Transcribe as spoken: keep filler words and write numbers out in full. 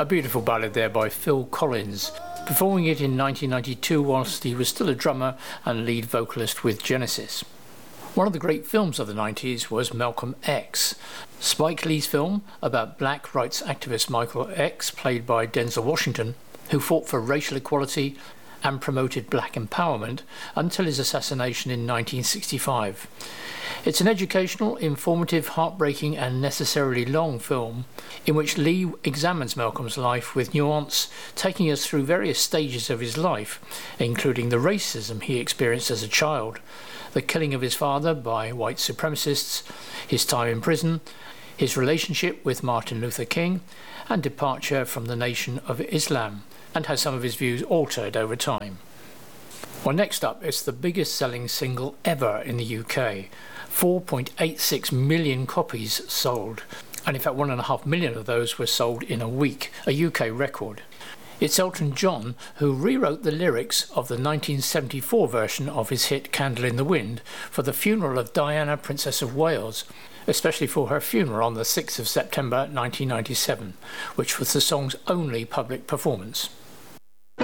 A beautiful ballad there by Phil Collins, performing it in nineteen ninety-two whilst he was still a drummer and lead vocalist with Genesis. One of the great films of the nineties was Malcolm X, Spike Lee's film about black rights activist Michael X, played by Denzel Washington, who fought for racial equality and promoted black empowerment until his assassination in nineteen sixty-five. It's an educational, informative, heartbreaking and necessarily long film in which Lee examines Malcolm's life with nuance, taking us through various stages of his life, including the racism he experienced as a child, the killing of his father by white supremacists, his time in prison, his relationship with Martin Luther King, and departure from the Nation of Islam, and how some of his views altered over time. Well, next up, it's the biggest selling single ever in the U K. four point eight six million copies sold, and in fact one and a half million of those were sold in a week, a U K record. It's Elton John who rewrote the lyrics of the nineteen seventy-four version of his hit Candle in the Wind for the funeral of Diana, Princess of Wales, especially for her funeral on the sixth of September nineteen ninety-seven, which was the song's only public performance.